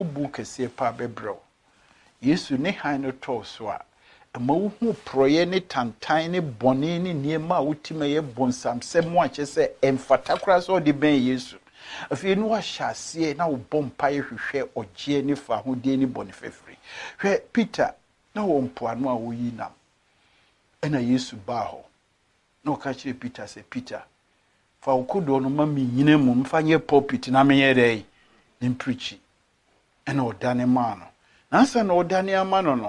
obu kese pa bebro Yesu ne han no to so a ma wo hu proye ne tantan ne bone ne niema wutima ye bonsam sem wa che se emfata kra so de ben Yesu afi no wa hyase na wo bompa ye hwehwe ogie ne fa ho de ne bone fefri hwe Peter na wo mpoano a wo yi nam ena Yesu ba ho no ka kire Peter se Peter fa ukodo no ma mi nyina mu mfa nye pulpit na me ye dai ni preach ena odane ma no nansa na odane ama no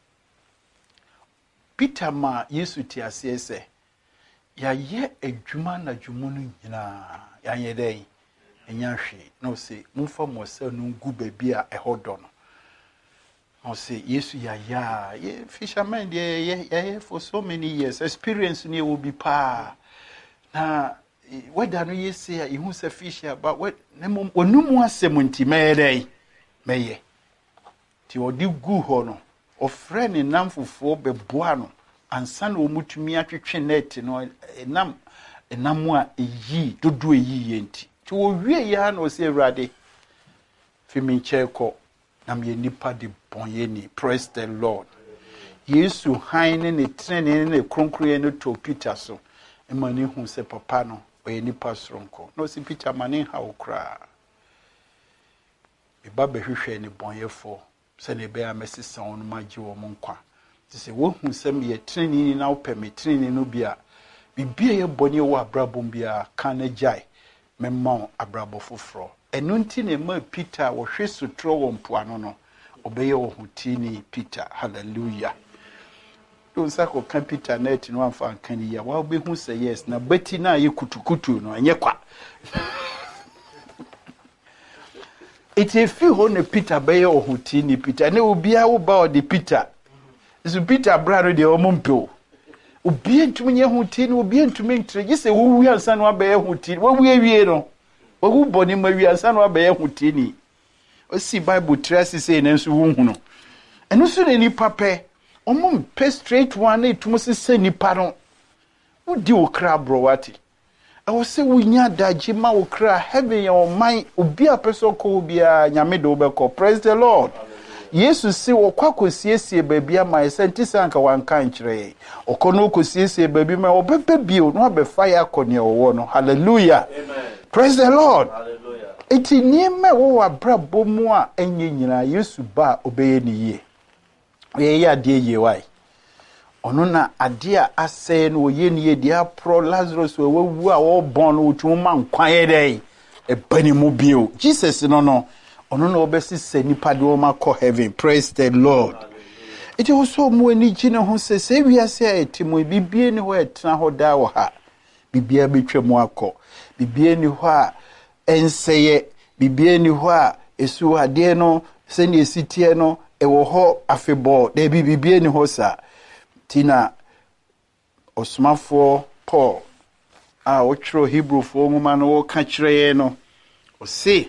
Peter ma Yesu ti ase se ya ye adwuma na dwumu no nyina ya ye dai enya hwe no se mumfa mo se no ngu baby a ehodo no no se Yesu ya ye fisherman ye for so many years experience ni will be pa na whether no ye say you who say fish but what onumu asem nti meyedai meye ti odi gu ho no ofre ne namfofo beboa no ansa na omutumi atwetwe net no enam a eyi dodo eyi yenti ti wo wie ya na o se Awurade fimi cheko na me nipa de bonye ni praise the Lord Yesu haine ne trene ne kronkroye no to Peter so emani hu se papa no oye nipa sronko no si Peter mane ha okra e ba behwehwe ne bonyefo se ne be amesisa on magye wo nkwa ti se wo hu se me trene na wo peme trene no bia bibia ye bonye wo abrabom bia kan jai memma abrabo foforo enu nti ne ma Peter wo hwe sutro wo mpoano no obeye wo hutini Peter hallelujah don sako kan Peter net no amfa kan ya wa be hu say yes na bati na ye kutukutu no enye kwa it if you ho Peter beye wo hutini Peter ne obia wo ba o de Peter so Peter brado de o mompo obia ntumi nye hutini obia ntumi ntre gise wo wi ansa no abeye hutini wo wi awie no wo boni ma wi ansa no abeye hutini o si Bible trace say na nso wo hu no eno so ne nipa pe omum pe straight one e tumo se nipa no udi okra browati e wo se wunya daji ma okra heaven ya oman obi apeso ko bia nyame de obekọ praise the Lord Yesu si wo kwakosiesie baabi ama sentisa anka wanka nkyere okono kosiesie baabi ma obepe bio no abefa ya akone owo no hallelujah amen praise the Lord hallelujah eti nieme wo abrabo mu a enye nyina Yesu ba obeye ni yie ye ya de ye wai ono na ade a ase no ye ni ye dia pro Lazarus wawu a wo bon no tu ma nkwan ye dai e bani mu bio Jesus no ono na obesi se nipa de o ma ko heaven praise the Lord it also mu ani gine ho se wiase etimo bibie ni ho etna ho da wo ha bibia betwa mu akọ bibie ni ho a enseye bibie ni ho a esu ade no se ni esitie no ewo ho afebo de bibie ni ho sa tina osmafo Paul a otro Hebrew fo nwoma no wo ka kire no o se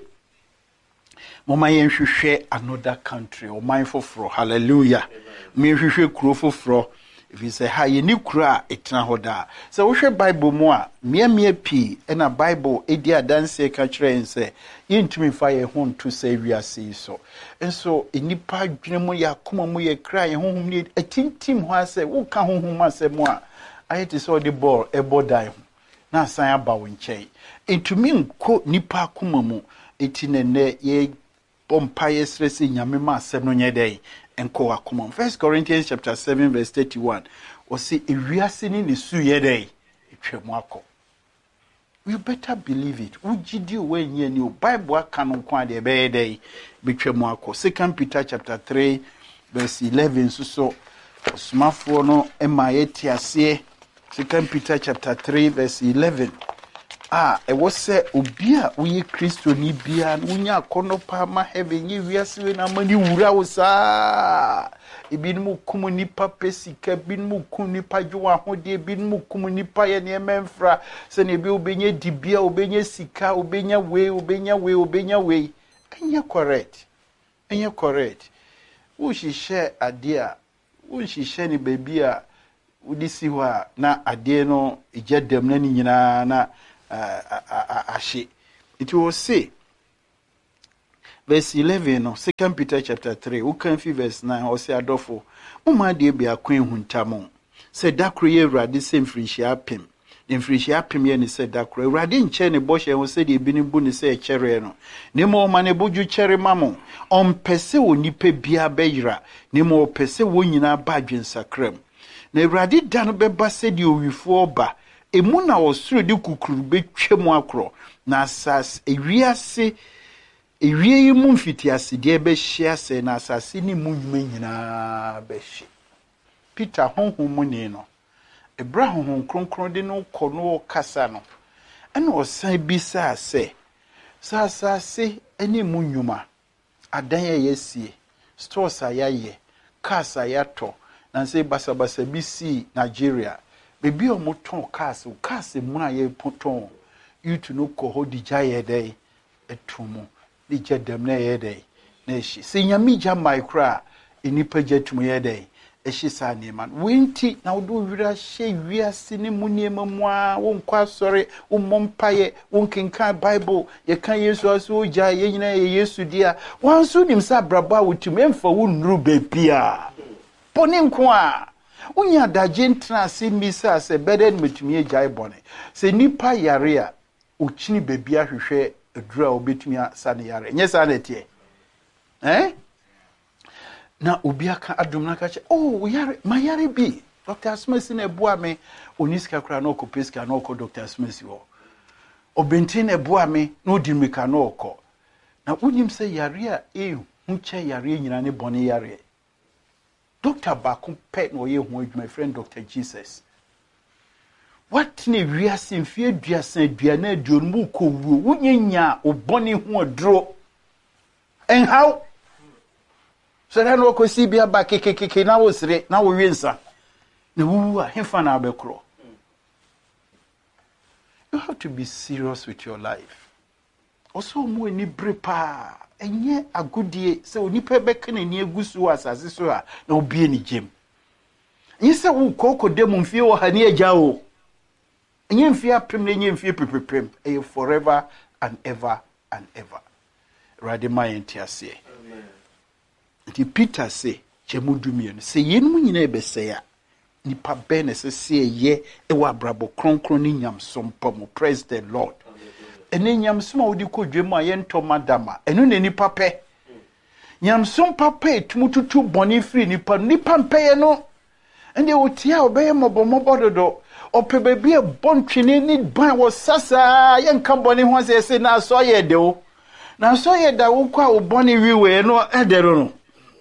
mama yen hwehwe another country o mindful for hallelujah me hwehwe kuro foforo if you say ha ye ni kuro a etna ho da so wo hwe Bible mu a mia pi na Bible edi adanse ka kire nse yintumi fa ye ho nto say wiase so enso enipa dwene mu ya koma mu ye kra ye honhom ni atintim ho ase wo ka honhom ase mu a ayeti so the ball e bodai na asan aba wo nkyai entumi nko nipa koma mu etinene ye pompa ye stresi nyame ma asem no nyedai enko akoma 1 Corinthians chapter 7 verse 31 o se ewiase ni ne su yedai etwemu akọ you better believe it ujidi when ye ni Bible aka no kwa de be dey betwemu akọ 2 Peter chapter 3 verse 11 so osmafo no ema yeti ase 2 Peter chapter 3 verse 11 e wo se obi a wo ye Kristo ni bia wonya akono pa ma heaven ye wiase we na mani wura wo saa ebinmu kum nipa pesika binmu kum nipa jwa hode binmu kum nipa ye ne memfra se ne bi obenye dibia obenye sika obenya we enye correct wo hihye ade a wo hihye ni baby a udisi ho a na ade no ejadam na ni nyina na ahye it will say verse 11 no 2 Peter chapter 3 we can fi verse 9 or say adofo moma de bia kwen huntamo say dakro ye Awurade se mfirihyia apem de mfirihyia apem ye ne se dakro Awurade nche ne bɔhye ho se de bi ne bu ne se kyere no ne mo ma ne boju kyere mamo ompese onipa bia beyira ne mo pese wonyina ba adwensakram na Awurade da no beba se de owifo ba emu na osuro de kukuru betwam akro na asas ewiase ewie yi mu mfitiase de behia se na asase ni mu nwuma nyina behye Peter honhom mu ne no ebra honhom kronkron de no kɔ no kasa no ɛna ɔsan bisa se asase ani mu nwuma adan yesie stores ayaye cars ayato na se basabasa bisi Nigeria bebi o moton cars mu na ye poton yutu no kɔ ho di jaye dai etumu di jedam na ye dai na ehyi se nyame gya micro enipa gyatum ye dai ehyi sa neman wenti na wodo wira hye wiase ne mu niema mu a wonkwa sɔre wommompaye wonkenka bible ye kan Yesu aso gya ye nyina ye Yesu dia wanso nim sa brabo a wotum emfa wo nuru bepia poni nko a unya daje ntra se misa se beden metumi agya bone se nipa yare a ochini bebi ahwehwe adura obetumi asane yare nye sa na tie na obi aka adom na ka che oh yare ma yare bi Dr. Smith na bua me oniska kra na okopeska na okọ Dr. Smith wo obentin na bua me na odi meka na okọ na unyim se yare a hu che yare nyina ne bone yare Dr. Bakum pet no ye hu my friend Dr. Jesus what ne wiase mfie duasa duana aduonmu ko wuo wunyanya obone hu odro and how so that no ko si bia ba kekekeke na wo sire na wo wiensa na wu a hefa na abekro you have to be serious with your life also mo ni brepa enye agodie se onipa beka na ni agusu asase so a na obie ni gem enye se wo kokode mo mfie wo hani agya o enye mfie apem na enye mfie pepepem e forever and ever and ever rade mayenti ase amen ti Peter say chemudumie no se yenum nyina ebese ya nipa bene se ye e wa brabo kronkron ni nyamsom pom praise the Lord ene nyamsom a wodi kodwem a ye ntoma dama eno ne nipa pe nyamsom papa etumututu boni free nipa mpeye no ende otia obeye mobomobododo opebebi e bontwene ni ban wo sasa ye nka boni ho se na so ye de o na so ye da wo kwa oboni wiwe no edero no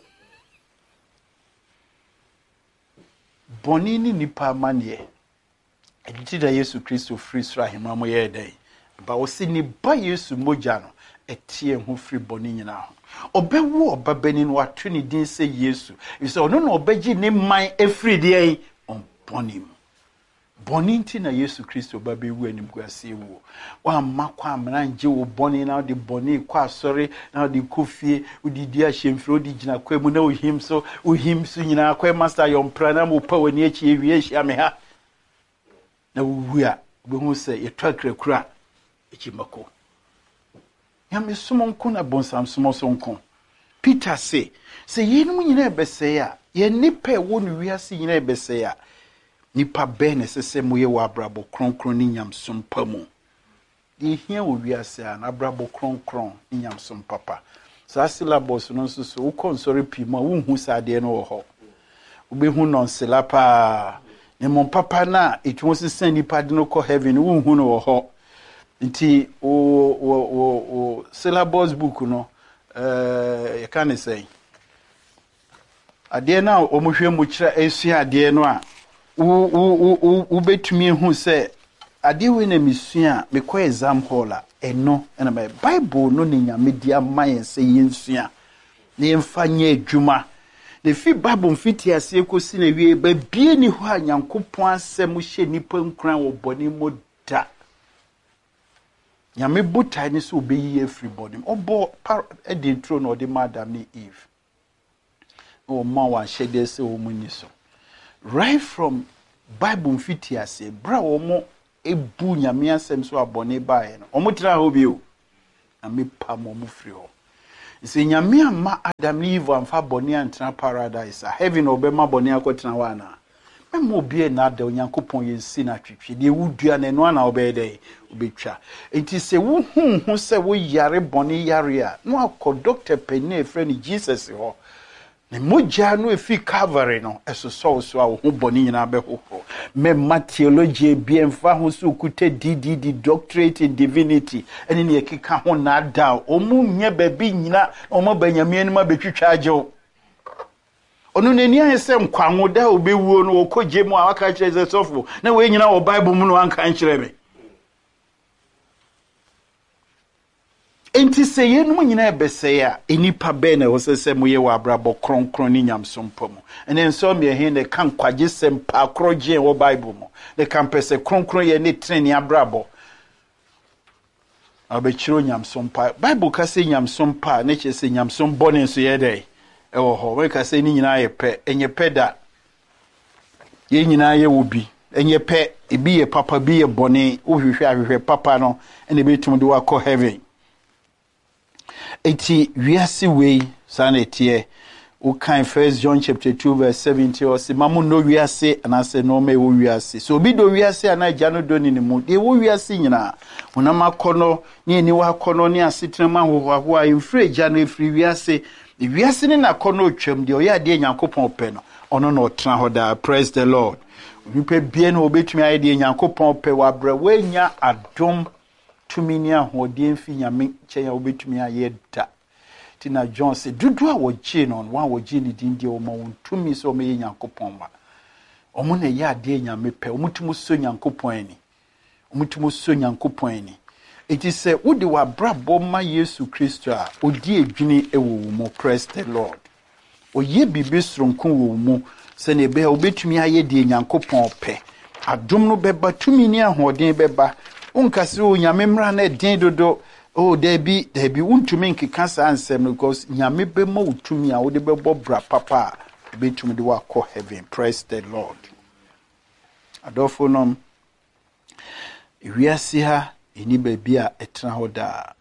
boni ni nipa manie editi da Yesu Kristo free sra hemamo ye dai ba wo si ni ba Yesu moja no etie ho free boni nyina ho obewu obabani no ato ni din se Yesu ise ono no obeji ni man efri de on bonim boni nti na Yesu Kristo babewu anim guase ewu wa makwa amranje wo boni na de boni kwa sori na de kofie udidi ahemfro di gina kwa mu na ohimso nyina kwa master yompra na mo pa wani achi ewie hia me ha na wuwu a obehu se yetwakrakura echimako yame sumonko na bonsam sumosonko Peter say yenum nyina ebese ya ye nipa wo no wiase nyina ebese ya nipa bene sese moye wa brabo kronkron ni nyamsom pamu de hia wo wiase a na brabo kronkron ni nyamsom papa sa syllabus no so wo konsori pima wo hu sade no wo ho obehu non selapa ne mon papa na etwo sesen nipa de no ko heaven wo hu no wo ho nti o syllabus book no you can say ade na o mohwe mu kira esua ade no a u betumi hu se ade we na misua me ko exam hall a eno na my bible no ne nyame dia man se yensua ne yemfanye adwuma ne fi bible mfiti ase ekosi na wie ba bie ni ho anyankopon asem hye nipa nkran wo boni moda nyame buta ni so obeyi everybody obo edi intro no de madam ni Eve o ma wa shede se o muni so right from bible mfiti ase bra wo mo ebu nyame asem so abone bae no o mutira ho bio na me pa mo mu firi ho Say nyame ama Adam Eve amfa boni antena paradise. Heaven obema boni akotena wana. Memo bie na da Onyankopon yensi na twetwe. De wudua na no na obede obetwa. Enti se wo hu se wo yare boni yare a no akọ doctor penny friend Jesus ho. Ne moja no efi Calvary no eso so a wo boni nyina be ho. Me theology bi emfa ho so kute DDD doctorate in divinity ene ne ekeka ho na da omu nya ba bi nyina omo banyame no ma betwitwa agyew. Onu neni ayese nkwanwo da obewuo no okoje mu aka kire zesofo na we nyina wo Bible mu no anka nkire me. Enti se yenum nyina ebese ya enipa be na wosese mu ye wa abrabo kronkron ni nyamsompo mu. Ene nso me he ne kan kwaje sempa akroje wo Bible mu. Ne kan pese kronkron ye ne treni abrabo. Abechiro nyamsompa. Bible ka se nyamsompa ne che se nyamsombo ne nso ye dai. Ewo ho we ka se ni nyina ye pe enye peda. Ye nyina ye wobi. Enye pe ebi ye papa bi ye bone ohwehwe ahwehwe papa no ene betum de wakọ heaven. Eti wiase wei sanetie o kan 1 John chapter 2 verse 70 o se mamu no wiase anase no me wo wiase so obi do wiase ana gya no do ni mu de wo wiase nyina wona makono ni ni wa kono ni asetrema hoho a infre gya no efri wiase wiase ni na kono otwam de o ya de Nyankopon pe no ono no tena ho da. Praise the Lord. Nipa bie no obetumi aye de Nyankopon pe wa bra wanya adom tumini ahodie mfi nyame kyenya obetumi aye da. Tina John se dudu a wogie no wan wogie ni dindie o ma wontumi so me Nyankopon ma omo na ye ade nyame pe omutumu so Nyankopon ani omutumu so Nyankopon ani. Iti se wodi wa brabo ma Yesu Kristo a odi edwini ewo mu. Praise the Lord. Oye bibi sronko wo mu se ne be obetumi aye de Nyankopon pe adom no beba tumini ahoden beba unkase o nyame mra na den dodo oh debi untumi nkeka sa ansem because nyame be ma utumi a wo de bebo bra papa betumi de wakọ heaven. Praise the Lord. Adofo nom wiase ha eni baby a etena ho da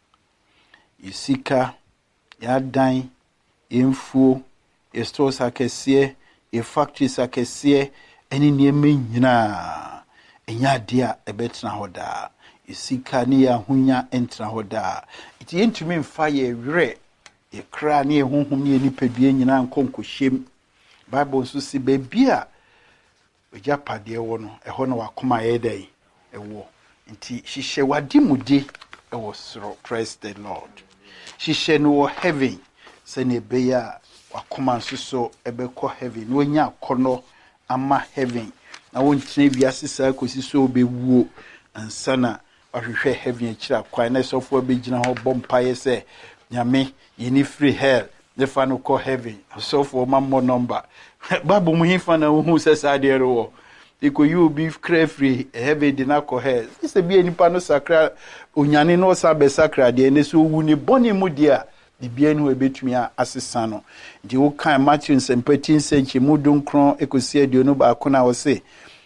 isika ya dan emfuo stores akese factories akese eni nieme nyina enya de a ebetena ho da isika ni ya hunya entena ho da iti entumi mfa ye were ye kra ni ehunhum ni nipadua nyina nkonkohyem. Bible so si baby a ojapade wo no eho no wakoma ye dai ewo nti hihye wadi mude ewo soro. Praise the Lord. Hihye no wo heaven se ne be ya wakoma nsoso ebekọ heaven no nya akono ama heaven na wontine biase sa kosi so obewuo ansana ahwehwe heaven akira kwan na sofo abegina ho bompaye se nyame yini free hell the fan ko heaven sofo mammo number babu muhifa na hu se sadere wo iko you be free heaven di na ko hell se bi enipa no sakra onyane no sabe sakra de ne so wu ni boni mu dia bibia no ebetumi asesa no di wo kan Matthew 17 mudunkron ekosi aduonu ba akona wo se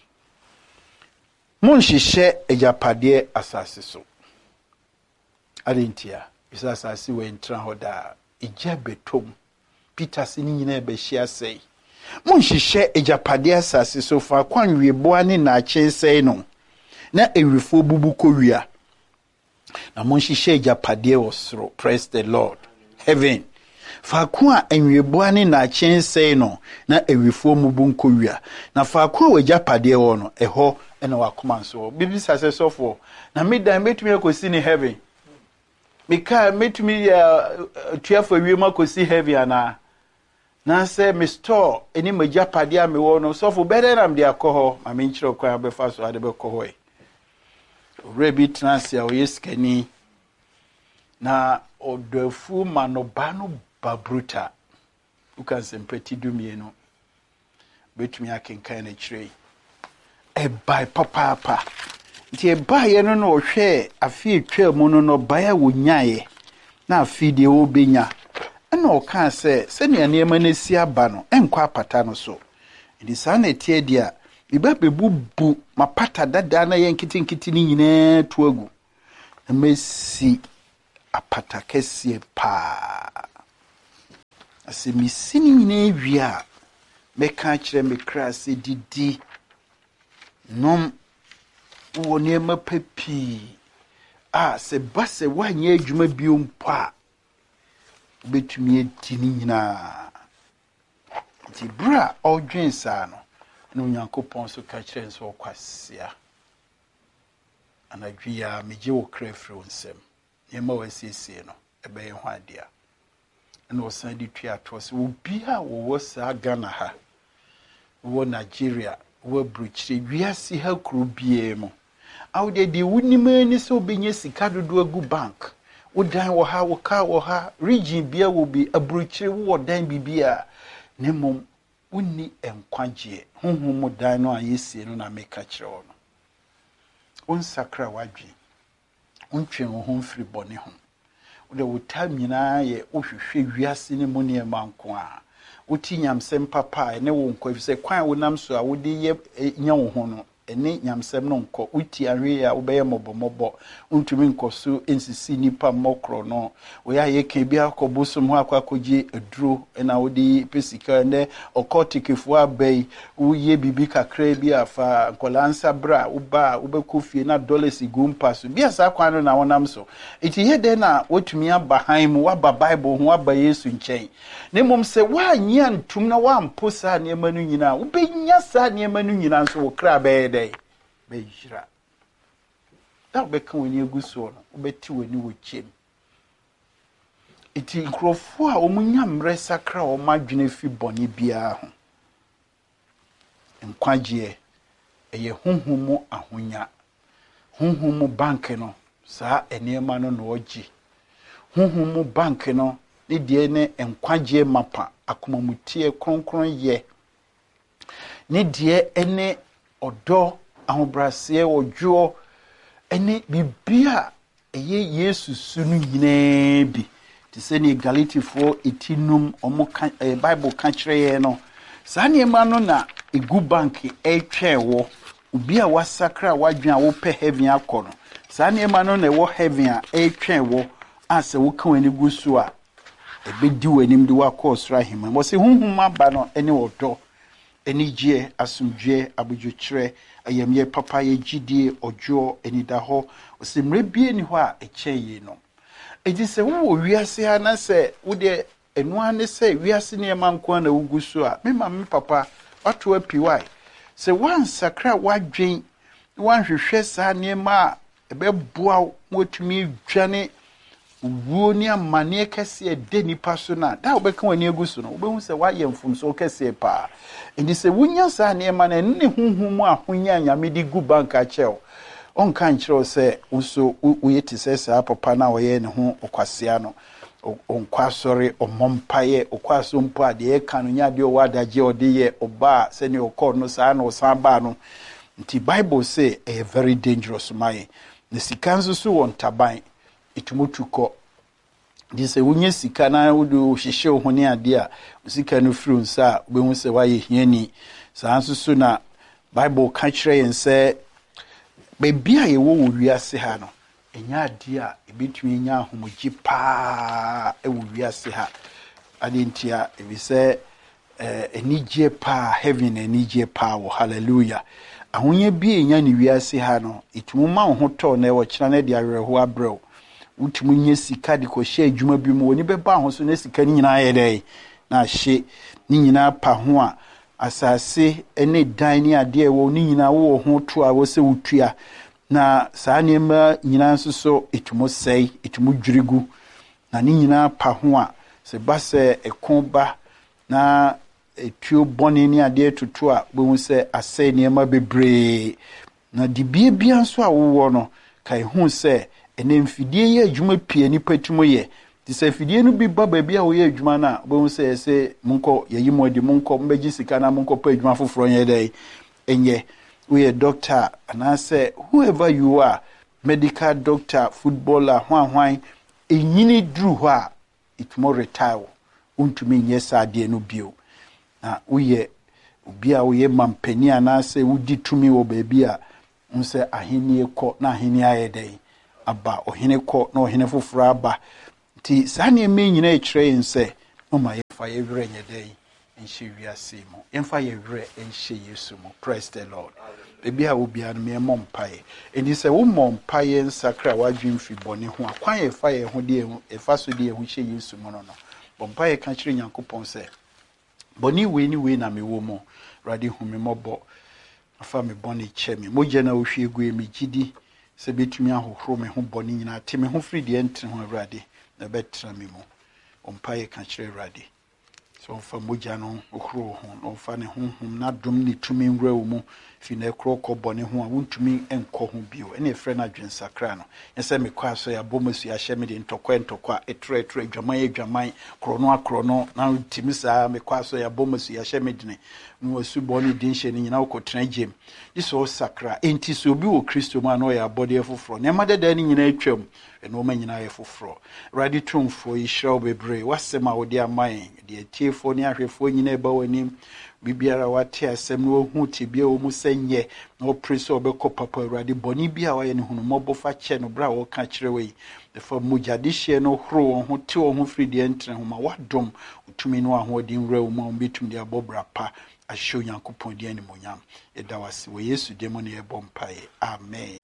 monhihye ejapade asase so adentia isa asase we ntra hoda ija betom Peter sini nyina be hia sei monhihye ejapade asase so fa kwanwe boane na achensei no na ewifo bubu kowia na monhihye ejapade osoro. Praise the Lord. Heaven faako a enweboane na achensei no na ewifo mubu nkowia na faako a wajapade wo no eho ena wakoma so bibi sase sofo na medan metumi akosi ni heaven mika metumi tuafo wiem akosi heaven ana na se me store eni majapade a me wo no sofo bere nam de akoho ma me nchiro kwa abefa so ade be koho rebi transia o yeskani na odofu manobano babruta ukanse mpeti dumienu betumi akenkan na chire e bai papa nti e bai no no hwe afi etwa mu no no bai a wonyae na afi de obenya na o kan se ne niam na si aba no enkwa apata no so ndi sa na tie dia biba bebubu mapata dada na ye nkitinkiti ni nyina tuagu na mesi apatakesie pa ase misini nyina wia meka kire me krase didi nom wo niema papi se base wanye adwuma biom pa betumi edi nyina ti bra odwen sa no Nyankopɔn so ka kire nso kwasia anadwia meje wo krefre onsem niema wasiesie no ebe ho adia na osan di twa to se obi a wo sa Ghana ha wo Nigeria wo bruchiri wiase ha kru bie mu awde de wunima ni so benye sika dodo agu bank wodan wo ha wo ka wo ha region bia wo bi abruchiri wo dan bibia nemom wonni enkwagye honhom dan no ayesie no na meka kire wo no onsakra wadwe ontwe wo ho mfiri bone ho wode wotam nyina ye wohwehwe wiase ne mu ne manko a woti nyamsem papa ne wo nkwa fi se kwan wonam so a wode ye nya wo ho no ene nyamsem no nkọ uti ahwe ya obeye mobomobo untumi nkoso ensisi nipa mokro no we ya yeke bia akobusum ho akwakoje aduro na wodi pesika ne okotikefo abai uye bibi kakra bi afa nkolansa bra uba ubekofie na dollars gumpa so bia sa kwan no na wonam so iti hede na wotumi abahan mu waba bible ho aba Yesu nchen ne mom se wa nya ntum na wa mposa ne manu nyina ubenya sa ne manu nyina so wokra be bejira da beka woni eguso no obeti woni wochem iti nkrofo a omunya mre sakra o madwene fi bone bia ho nkwagye eye honhomu ahonya honhomu bank no saa enema no no ogi honhomu bank no ne die ne nkwagye mapa akomamutie kronkron ye ne die ene odo ahobrase odwo ene bibia eye Yesu sunu nyina bi te se ne Galatifo etinum omo Bible ka kire ye no saa ne ma no na egu bank etwewo obi a wasakra wadwen a wo pe heaven akọ no saa ne ma no na wo heaven a etwewo ase wo kan wani gusu a ebedi wanim de wakọ sra hima mo se hunhum aba no ene odo enije asumdwe abujukire ayemye papa ye gidie ojo enida ho osimre bie ni ho a echeye no eji se wo wiase ha na se wo de enu ane se wiase ne manko na wugusu a me papa wato apiwai se wan sakra wadwen wan hwehwe sa ne ma ebeboa motumi dwane wuo ni amane kese de nipa so na da obeka wani egusu no obehu se waye mfumso kese pa ndi se wunya sa ne ma na ne hunhumu ahonya nyamedi gu banka chew onka nkyerɛ se uso uyeti sesa papa na oye ne ho okwasea no onkwasori omompaye okwaso mpo ade eka no nya de owadaje odeye oba se ne okọ no sa na osamba no nti Bible say a very dangerous mai ne sikanzo so won taban itumutuko dise wunye sika na wudu hihye ho ne ade a sika no firi nsa obehu se waye hiani saa nso na Bible ka kire yense bebia ye wo wiase ha no enya ade a ebetumi nya ahomoji pa ewo wiase ha adentia ebise enije pa heaven enije pa wo hallelujah ahonye bi enya ni wiase ha no itumuma ho to na e wo kira na de awerho abrɛw utumunye sika de ko hye adwuma bi mu woni beba ho so na sika ni nyina ye dai na hye ni nyina pa ho a asase ene dan ni ade wo ni nyina wo ho to a wo se wutua na saa nema nyina nso so etumo sei etumo dwirigu na ni nyina pa ho a se ba se ekonba na etuo boni ni ade tutu a bo se asai nema bebre na dibie bia nso a wo no kai hu se ene mfidie ye adwuma pie ni patumo ye ti se fidie no bi ba bia wo ye adwuma na bo se munko yeyimodi munko mbeji sika na munko pa adwuma foforo ye dai enye we a doctor and I say whoever you are, medical doctor, footballer, hwan enyini dru ho a it more retire untumi nyesa de no bio na we obi a we mampani ana say wudi tumi wo ba bia unse ahini ekọ na ahini ayedai aba ohene kɔ na ohene foforo aba ti saa nneɛma nyina ɛkyerɛ yɛn sɛ mama yɛmfa yɛwerɛ nyɛ dɛn nhyɛ wiase mu yɛmfa yɛwerɛ nhyɛ Yesu mu. Praise the Lord. Ebi a obiara no memmɔ mpaeɛ ɛnti sɛ wommɔ mpaeɛ nsakra a wadwen fi bɔne ho a kwan yɛfa yɛn ho de ɛfa so de yɛn ho hyɛ Yesu mu no bɔ mpaeɛ ka kyerɛ Nyankopɔn sɛ bɔne wei ne wei na mewɔ mu Awurade hu me mmɔbɔ afa me bɔne kyɛ me mogya na wohwie gu me gyidi sɛ bɛtumi ahohoro me ho bɔne nyinaa te me ho firi deɛ ntere ho Awurade na bɛtena me mu. Mpaeɛ ka kyerɛ Awurade sɛ ɔmfa mogya no ohoro ho na ɔmfa ne honhom na dom ne tumi nwura wo mu fi na ɛkorɔ kɔ bɔne ho a wontumi nkɔ ho bio ɛne ɛfrɛ no adwensakra no ɛsɛ mekɔ aso yɛ abɔ masu ahyɛ me de ntɔkɔ a ɛtrɛ adwaman korɔno na ntimi saa mekɔ aso yɛ abɔ masu ahyɛ me dene na wasu bɔne din hyɛ no nyina wokɔtena gyem gye sɛ ɔsakra enti sɛ obi wɔ Kristo mu a na ɔyɛ abɔdeɛ foforɔ nneɛma dadaa no nyinaa atwam ɛnoɔma nyinaa yɛ foforɔ. Awurade tomfoɔ yi hyira wo bebree wasɛm a wode ama yɛn deɛ atiefoɔ ne ahwɛfoɔ nyinaa ɛba w'anim bibiara wate asɛm no wahu tebea wɔ mu sɛ nyɛ na ɔpere sɛ ɔbɛkɔ papa Awurade bɔne bi a wayɛ ne hunumɔbɔ fa kyɛ no berɛ a wɔka kyerɛ wɔ yi ɛfa mogyadehyeɛ no horo wɔn ho te wɔn ho firi deɛ ntere ho ma wadom wotumi no ahoɔden wura wo mu a wɔbɛtumi de abɔ bra pa ahyɛ Onyankopɔn di animuonyam. Ɛda wase wɔ Yesu din mu na yɛbɔ mpaeɛ. Amen.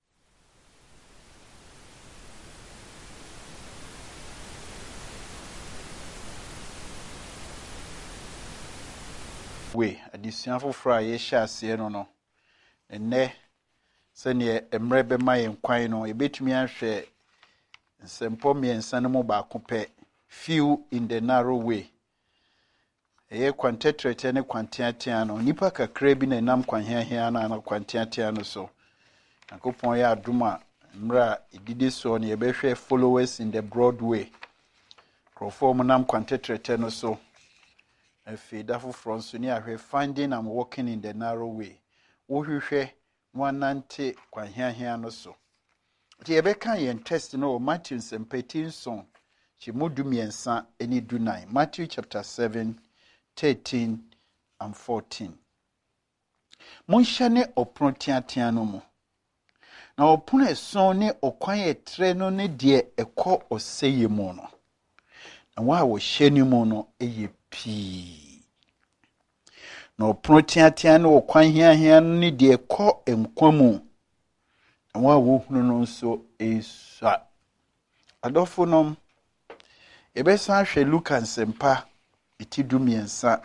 We adesua foforɔ a yɛhyɛ aseɛ no ɛnnɛ sɛneɛ mmerɛ bɛma yɛn kwan no yɛbɛtumi ahwɛ nsɛmpɔ mmiɛnsa no mu baako pɛ few in the narrow way. Ɛyɛ kwantetrɛtɛ ne kwanteatea no nipa kakra bi na ɛnam kwanheahea no ana kwanteatea no so Nyankopɔn yɛ adom a mmerɛ a ɛdidi soɔ no yɛbɛhwɛ followers in the broad way nkurɔfoɔ mu nam kwantetrɛtɛ no so afei da foforɔ nso ne ahwɛ finding and walking in the narrow way wohwehwɛ na wanante kwanheahea no so. Nti yɛbɛka yɛn text no wɔ Matthew nsɛmpɛti nson kyɛmu dumiɛnsa ne dunan Matthew chapter 7 13 and 14. Monhyɛ ne ɔpono teatea no mu na ɔpono ɛson ne ɔkwan ɛtrɛ no ne deɛ ɛkɔ ɔsɛyɛ mu no na wa wɔhyɛ ne mu no ɛyɛ pii na ɔpono teatea ne ɔkwan hiahia no ne deɛ ɛkɔ nkwa mu na wa wɔhunu no nso ɛsua. Adɔfo nom yɛbɛsan hwɛ Luka nsɛmpa eti dumiɛnsa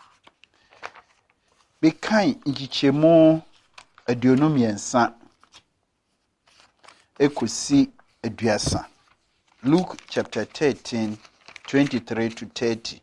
bɛkan nkyikyɛmu aduonummiɛnsa ekosi aduasa. Luke chapter 13 23 to 30.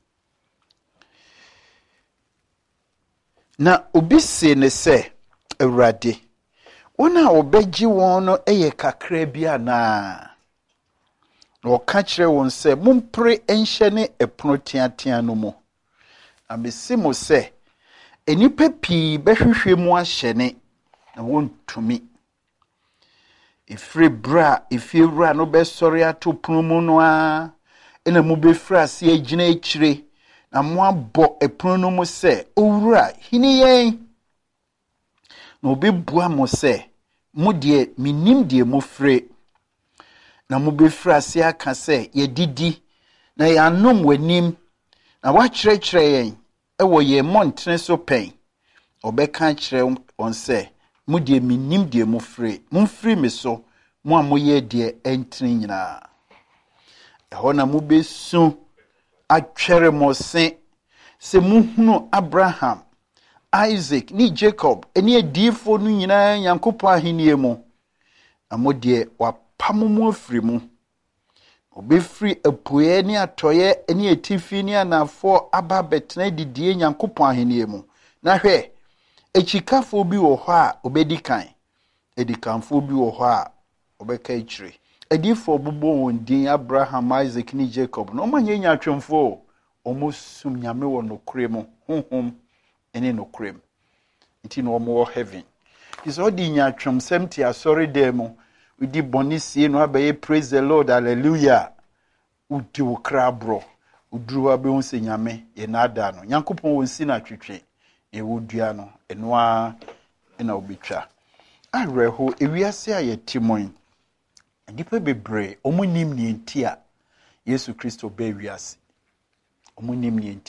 Na obi se ne sɛ Awurade wɔn a wɔbɛgye wɔn no ɛyɛ kakra bi anaa na ɔka kyerɛ wɔn sɛ mompere nhyɛ ne ɛpono teatea no mu na mesi mo sɛ enipa pii bɛhwehwɛ mu ahyɛne na wɔntumi efiri bra efiewura no bɛsɔre ato pono mu no a ɛna mo bɛfiri ase agyina akyire na mo abɔ ɛpono no mu sɛ owura hini yɛn na obɛbua mo sɛ mo deɛ minim deɛ mo frɛ na mo bɛfiri ase aka sɛ yɛdidi na yɛanom w'anim na wakyerɛkyerɛ yɛn ɛwɔ yɛn mmɔntene so pɛn ɔbɛka kyerɛ wɔn sɛ mo deɛ minim deɛ mo frɛ momfiri me so mo a moyɛ deɛ ɛntene nyinaa ɛhɔ na mo bɛsu atwɛre mo se sɛ mohunu Abraham Isaac ne Jacob ɛne adiifo no nyinaa Nyankopɔn ahenni mu na mo deɛ wapam mo afiri mu obɛfiri apueɛ ne atɔeɛ ne atifi ne anafoɔ aba bɛtena didie Nyankopɔn ahenni mu na hwɛ akyikafoɔ bi wɔ hɔ a obɛdi kan adikanfoɔ bi wɔ hɔ a obɛka akyire adiifo bobɔ wɔn din Abraham Isaac ne Jacob no ɔma nyɛ nyatwemfoɔ ɔmo sum nyame wɔ nokore mu honhom ne nokore mu nti na ɔmo wɔ heaven is all the nyatwemsɛm te asɔre dɛ mu udi bɔne sie no abɛyɛ praise the Lord hallelujah udi wo krabro uduru abɛhu sɛ nyame yɛ nada no Nyankopɔn wɔ nsi na twetwe ɛwɔ dua no ɛnoa na obetwa awerɛho ewiase a yɛte mo Nipa bebree omu nim ne enti a Yesu Kristo be wiase. Omu nim ne